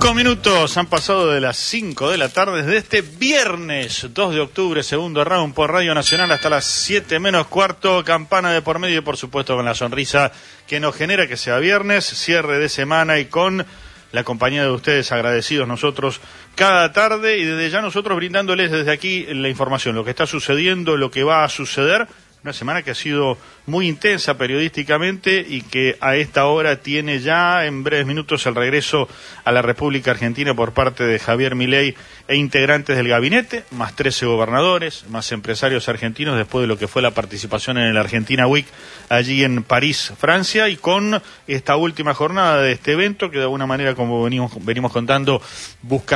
5 minutos han pasado de las 5 de la tarde de este viernes 2 de octubre, segundo round por Radio Nacional hasta las 7 menos cuarto, campana de por medio y por supuesto con la sonrisa que nos genera que sea viernes, cierre de semana y con la compañía de ustedes agradecidos nosotros cada tarde y desde ya nosotros brindándoles desde aquí la información, lo que está sucediendo, lo que va a suceder. Una semana que ha sido muy intensa periodísticamente y que a esta hora tiene ya en breves minutos el regreso a la República Argentina por parte de Javier Milei e integrantes del gabinete, más 13 gobernadores, más empresarios argentinos después de lo que fue la participación en el Argentina Week allí en París, Francia, y con esta última jornada de este evento que de alguna manera, como venimos contando, buscó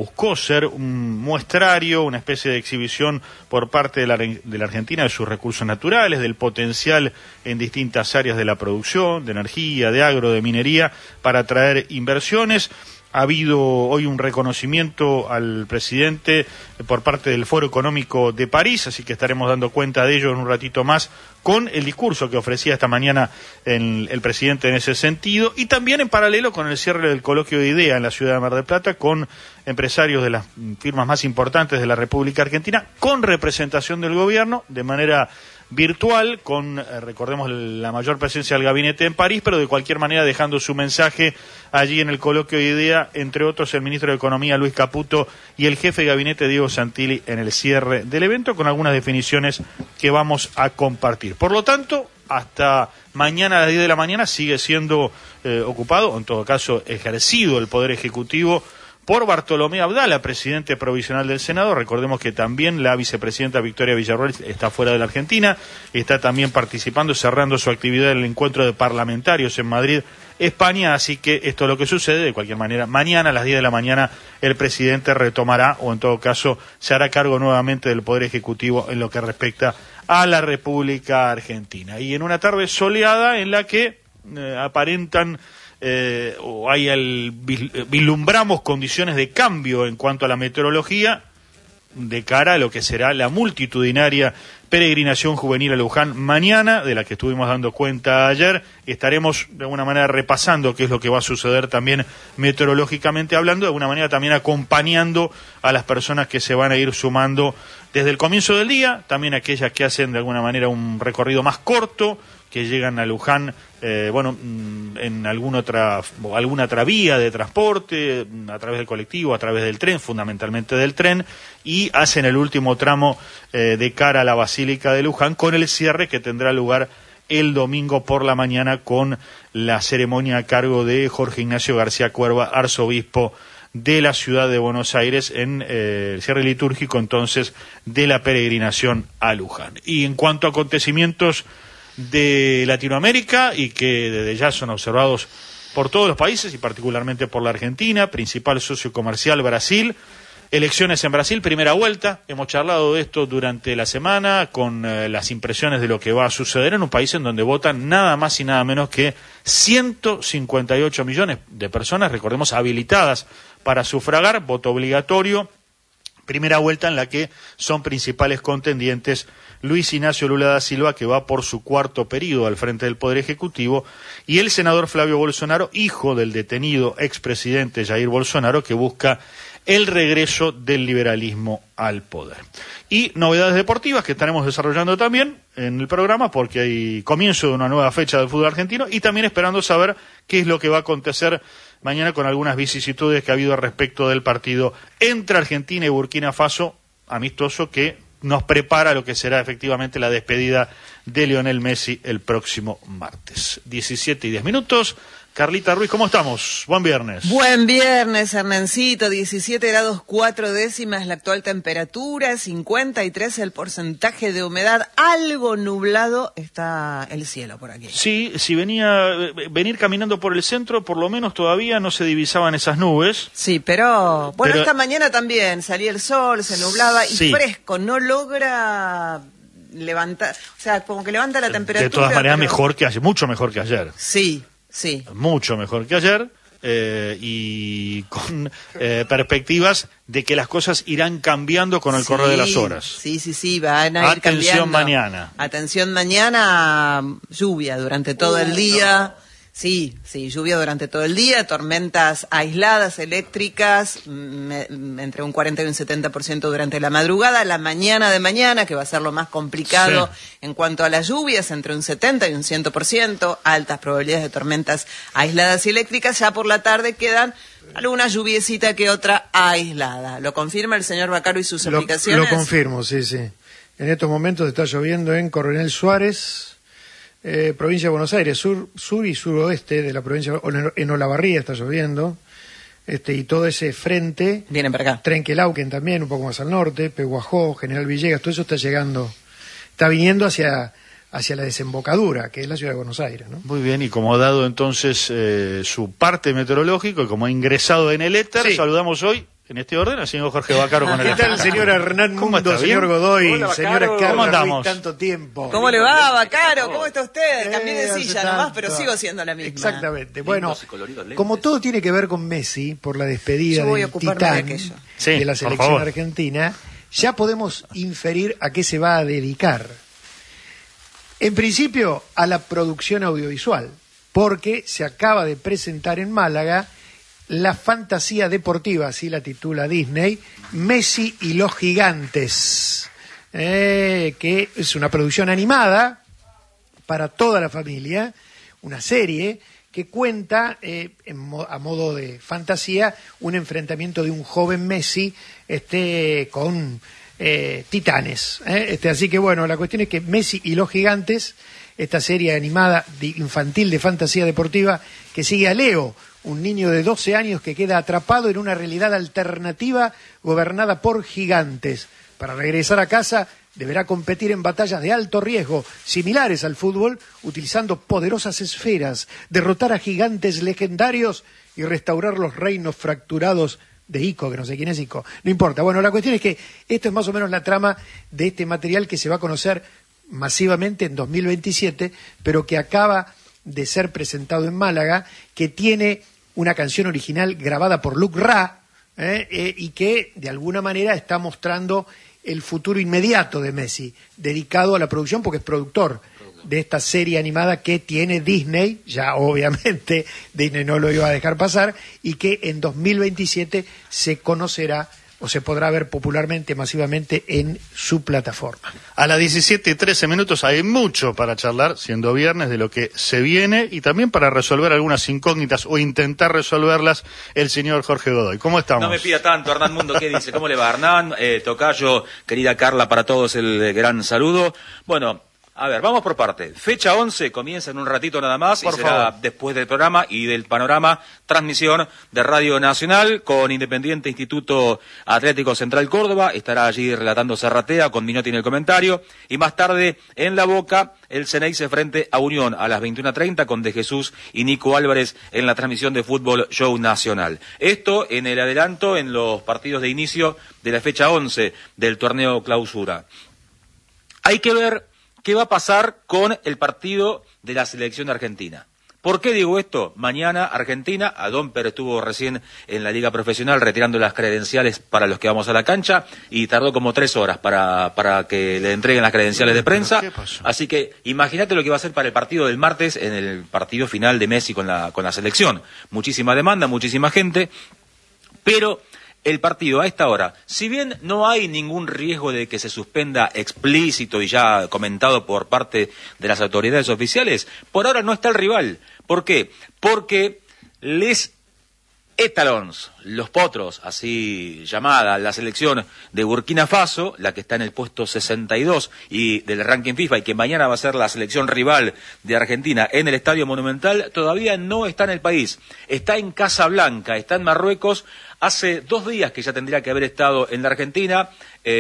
ser un muestrario, una especie de exhibición por parte de la Argentina de sus recursos naturales, del potencial en distintas áreas de la producción, de energía, de agro, de minería, para atraer inversiones. Ha habido hoy un reconocimiento al presidente por parte del Foro Económico de París, así que estaremos dando cuenta de ello en un ratito más con el discurso que ofrecía esta mañana el presidente en ese sentido y también en paralelo con el cierre del coloquio de IDEA en la ciudad de Mar del Plata con empresarios de las firmas más importantes de la República Argentina con representación del gobierno de manera virtual, con, recordemos, la mayor presencia del gabinete en París, pero de cualquier manera dejando su mensaje allí en el coloquio de IDEA, entre otros el ministro de Economía Luis Caputo y el jefe de gabinete Diego Santilli en el cierre del evento, con algunas definiciones que vamos a compartir. Por lo tanto, hasta mañana a las 10 de la mañana sigue siendo ocupado, o en todo caso ejercido el Poder Ejecutivo por Bartolomé Abdala, presidente provisional del Senado. Recordemos que también la vicepresidenta Victoria Villarroel está fuera de la Argentina, está también participando, cerrando su actividad en el encuentro de parlamentarios en Madrid, España, así que esto es lo que sucede. De cualquier manera, mañana a las 10 de la mañana el presidente retomará, o en todo caso se hará cargo nuevamente del Poder Ejecutivo en lo que respecta a la República Argentina. Y en una tarde soleada en la que aparentan vislumbramos condiciones de cambio en cuanto a la meteorología de cara a lo que será la multitudinaria peregrinación juvenil a Luján mañana, de la que estuvimos dando cuenta ayer. Estaremos de alguna manera repasando qué es lo que va a suceder también meteorológicamente hablando, de alguna manera también acompañando a las personas que se van a ir sumando desde el comienzo del día, también aquellas que hacen de alguna manera un recorrido más corto, que llegan a Luján, en alguna otra vía de transporte, a través del colectivo, a través del tren, fundamentalmente del tren, y hacen el último tramo de cara a la Basílica de Luján, con el cierre que tendrá lugar el domingo por la mañana con la ceremonia a cargo de Jorge Ignacio García Cuerva, arzobispo de la ciudad de Buenos Aires, en el cierre litúrgico entonces de la peregrinación a Luján. Y en cuanto a acontecimientos de Latinoamérica y que desde ya son observados por todos los países y particularmente por la Argentina, principal socio comercial Brasil, elecciones en Brasil, primera vuelta, hemos charlado de esto durante la semana con las impresiones de lo que va a suceder en un país en donde votan nada más y nada menos que 158 millones de personas, recordemos, habilitadas para sufragar, voto obligatorio, primera vuelta en la que son principales contendientes Luis Ignacio Lula da Silva, que va por su cuarto periodo al frente del Poder Ejecutivo, y el senador Flavio Bolsonaro, hijo del detenido expresidente Jair Bolsonaro, que busca el regreso del liberalismo al poder. Y novedades deportivas que estaremos desarrollando también en el programa, porque hay comienzo de una nueva fecha del fútbol argentino, y también esperando saber qué es lo que va a acontecer mañana con algunas vicisitudes que ha habido respecto del partido entre Argentina y Burkina Faso, amistoso que nos prepara lo que será efectivamente la despedida de Lionel Messi el próximo martes. 17:10. Carlita Ruiz, ¿cómo estamos? Buen viernes. Buen viernes, Hernancito. 17 grados 4 décimas la actual temperatura, 53 el porcentaje de humedad, algo nublado está el cielo por aquí. Sí, si venir caminando por el centro, por lo menos todavía no se divisaban esas nubes. Sí, pero esta mañana también salía el sol, se nublaba y sí, fresco, no logra levantar, o sea, como que levanta la temperatura. De todas maneras, mejor que ayer, mucho mejor que ayer. Sí. Sí. Mucho mejor que ayer y con perspectivas de que las cosas irán cambiando con el correr de las horas. Sí, van a ir cambiando. Atención mañana, lluvia durante todo el día. Sí, lluvia durante todo el día, tormentas aisladas eléctricas, entre un 40 y un 70% durante la madrugada, la mañana de mañana, que va a ser lo más complicado en cuanto a las lluvias, entre un 70 y un 100%, altas probabilidades de tormentas aisladas y eléctricas. Ya por la tarde quedan alguna lluviecita que otra aislada. ¿Lo confirma el señor Vaccaro y sus aplicaciones? Lo confirmo, sí. En estos momentos está lloviendo en Coronel Suárez, provincia de Buenos Aires, sur y suroeste de la provincia, en Olavarría está lloviendo, y todo ese frente, vienen para acá. Trenquelauquen también, un poco más al norte, Pehuajó, General Villegas, todo eso está viniendo hacia la desembocadura, que es la ciudad de Buenos Aires, ¿no? Muy bien, y como ha dado entonces su parte meteorológico, y como ha ingresado en el éter, saludamos hoy, en este orden, al señor Jorge Vaccaro con el ¿Qué tal, señor Hernán Mundo, señor Godoy, Hola, señora Carla Ruiz, tanto tanto tiempo? ¿Cómo le va, Vaccaro? ¿Cómo está usted? Cambié de silla nomás, pero sigo siendo la misma. Exactamente. Bueno, como todo tiene que ver con Messi, por la despedida del titán de la selección argentina, ya podemos inferir a qué se va a dedicar. En principio, a la producción audiovisual, porque se acaba de presentar en Málaga la fantasía deportiva, así la titula Disney, Messi y los Gigantes, que es una producción animada para toda la familia, una serie que cuenta, a modo de fantasía, un enfrentamiento de un joven Messi con titanes. Así que bueno, la cuestión es que Messi y los Gigantes, esta serie animada infantil de fantasía deportiva que sigue a Leo, un niño de 12 años que queda atrapado en una realidad alternativa gobernada por gigantes. Para regresar a casa deberá competir en batallas de alto riesgo, similares al fútbol, utilizando poderosas esferas, derrotar a gigantes legendarios y restaurar los reinos fracturados de Ico, que no sé quién es Ico. No importa. Bueno, la cuestión es que esto es más o menos la trama de este material que se va a conocer masivamente en 2027, pero que acaba de ser presentado en Málaga, que tiene una canción original grabada por Luc Ra, y que de alguna manera está mostrando el futuro inmediato de Messi, dedicado a la producción, porque es productor de esta serie animada que tiene Disney, ya obviamente Disney no lo iba a dejar pasar, y que en 2027 se conocerá o se podrá ver popularmente, masivamente, en su plataforma. A las 17:13 hay mucho para charlar, siendo viernes, de lo que se viene y también para resolver algunas incógnitas o intentar resolverlas el señor Jorge Godoy. ¿Cómo estamos? No me pida tanto, Hernán Mundo, ¿qué dice? ¿Cómo le va, Hernán? Tocayo, querida Carla, para todos el gran saludo. Bueno, a ver, vamos por parte. Fecha 11 comienza en un ratito nada más y será después del programa y del panorama, transmisión de Radio Nacional con Independiente Instituto Atlético Central Córdoba. Estará allí relatando Serratea con Minotti en el comentario. Y más tarde, en La Boca, el Ceneice frente a Unión a las 21:30 con De Jesús y Nico Álvarez en la transmisión de Fútbol Show Nacional. Esto en el adelanto en los partidos de inicio de la fecha 11 del torneo Clausura. Hay que ver ¿qué va a pasar con el partido de la selección argentina? ¿Por qué digo esto? Mañana Argentina, Adómper estuvo recién en la Liga Profesional retirando las credenciales para los que vamos a la cancha y tardó como 3 horas para que le entreguen las credenciales de prensa. ¿Qué pasó? Así que imagínate lo que va a ser para el partido del martes en el partido final de Messi con la selección. Muchísima demanda, muchísima gente, pero el partido a esta hora, si bien no hay ningún riesgo de que se suspenda explícito y ya comentado por parte de las autoridades oficiales, por ahora no está el rival. ¿Por qué? Porque les Étalons, los potros, así llamada, la selección de Burkina Faso, la que está en el puesto 62 y del ranking FIFA y que mañana va a ser la selección rival de Argentina en el Estadio Monumental, todavía no está en el país. Está en Casablanca, está en Marruecos. Hace 2 días que ya tendría que haber estado en la Argentina,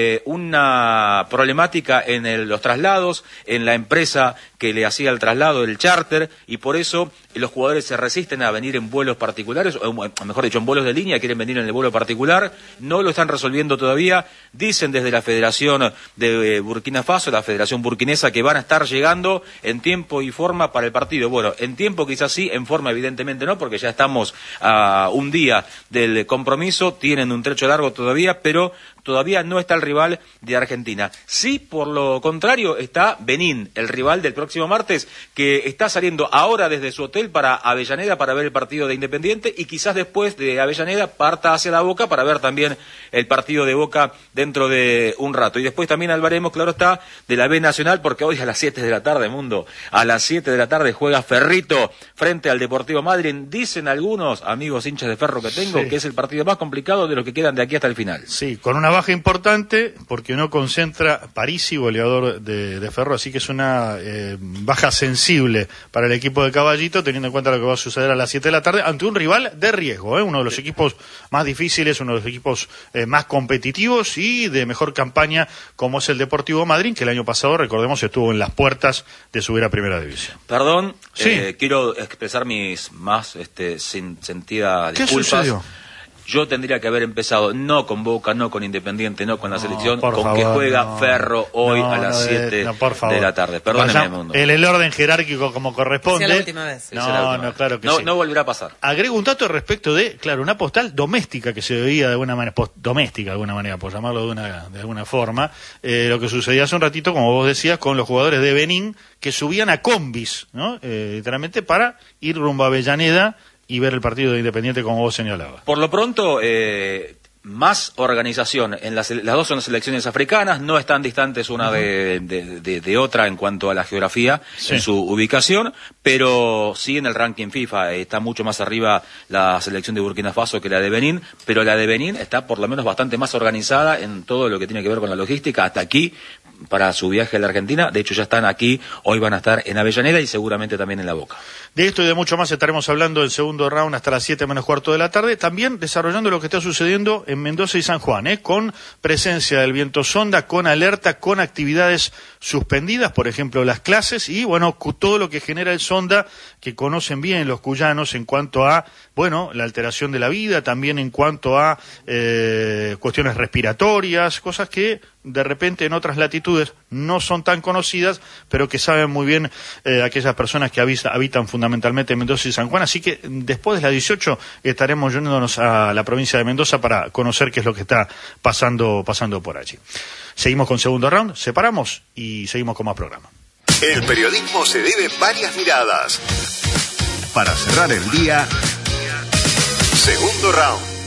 una problemática en los traslados, en la empresa que le hacía el traslado, el charter, y por eso los jugadores se resisten a venir en vuelos particulares, o mejor dicho, en vuelos de línea, quieren venir en el vuelo particular, no lo están resolviendo todavía, dicen desde la Federación de Burkina Faso, la Federación Burkinesa, que van a estar llegando en tiempo y forma para el partido. Bueno, en tiempo quizás sí, en forma evidentemente no, porque ya estamos a un día del compromiso, tienen un trecho largo todavía, pero todavía no está el rival de Argentina. Sí, por lo contrario, está Benín, el rival del próximo martes, que está saliendo ahora desde su hotel para Avellaneda para ver el partido de Independiente, y quizás después de Avellaneda parta hacia la Boca para ver también el partido de Boca dentro de un rato. Y después también hablaremos, claro está, de la B Nacional, porque hoy a las 7 de la tarde, mundo, a las 7 de la tarde juega Ferrito frente al Deportivo Madryn. Dicen algunos amigos hinchas de Ferro que tengo, sí, que es el partido más complicado de los que quedan de aquí hasta el final. Sí, con una baja importante, porque no concentra Parisi, goleador de Ferro, así que es una baja sensible para el equipo de Caballito, teniendo en cuenta lo que va a suceder a las 7 de la tarde, ante un rival de riesgo, uno de los equipos más difíciles, uno de los equipos más competitivos y de mejor campaña, como es el Deportivo Madryn, que el año pasado, recordemos, estuvo en las puertas de subir a Primera División. Perdón, sí, quiero expresar mis más sin sentida disculpas. ¿Qué sucedió? Yo tendría que haber empezado no con Boca, no con Independiente, no con la selección, con favor, que juega Ferro hoy a las 7 de la tarde. Perdóneme, mundo. El orden jerárquico como corresponde. Es la última vez. No, claro que sí. No volverá a pasar. Agrego un dato respecto de, claro, una postal doméstica que se veía de alguna manera, doméstica de alguna manera, por llamarlo de alguna forma, lo que sucedía hace un ratito, como vos decías, con los jugadores de Benín que subían a combis, ¿no? Literalmente para ir rumbo a Avellaneda y ver el partido de Independiente, como vos señalabas. Por lo pronto, más organización. Las dos son selecciones africanas, no están distantes una de otra en cuanto a la geografía, sí, en su ubicación, pero sí en el ranking FIFA está mucho más arriba la selección de Burkina Faso que la de Benín, pero la de Benín está por lo menos bastante más organizada en todo lo que tiene que ver con la logística, hasta aquí, para su viaje a la Argentina. De hecho, ya están aquí, hoy van a estar en Avellaneda y seguramente también en La Boca. De esto y de mucho más estaremos hablando el segundo round hasta las 7 menos cuarto de la tarde, también desarrollando lo que está sucediendo en Mendoza y San Juan, con presencia del viento sonda, con alerta, con actividades suspendidas, por ejemplo las clases, y bueno, todo lo que genera el sonda, que conocen bien los cuyanos en cuanto a, bueno, la alteración de la vida, también en cuanto a cuestiones respiratorias, cosas que de repente en otras latitudes no son tan conocidas, pero que saben muy bien aquellas personas que habitan fundamentalmente en Mendoza y San Juan. Así que después de las 18 estaremos yéndonos a la provincia de Mendoza para conocer qué es lo que está pasando por allí. Seguimos con segundo round, separamos y seguimos con más programa. El periodismo se debe varias miradas. Para cerrar el día, segundo round.